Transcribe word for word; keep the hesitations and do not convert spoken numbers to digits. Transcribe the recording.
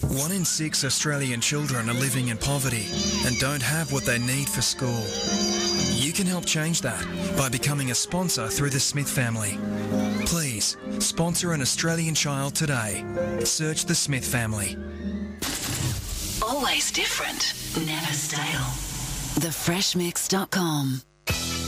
One in six Australian children are living in poverty and don't have what they need for school. You can help change that by becoming a sponsor through the Smith family. Please, sponsor an Australian child today. Search the Smith family. Always different, never stale. the fresh mix dot com